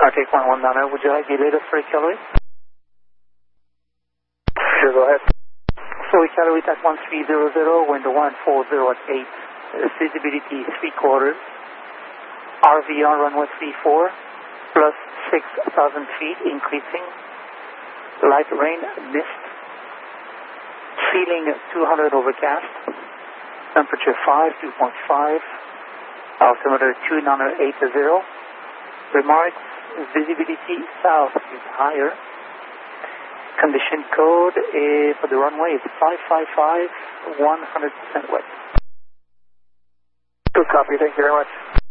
Arctic 119, would you like the latest for Calorie? Sure, go ahead. So Calorie at 1300, wind 140 at 8, visibility 3/4, RV on runway 34, plus 6,000 feet, increasing, light rain, mist, feeling 200 overcast, temperature 5, 2.5, altimeter 2980, remarks, visibility south is higher, condition code for the runway is 555, 100% wet. Good copy, thank you very much.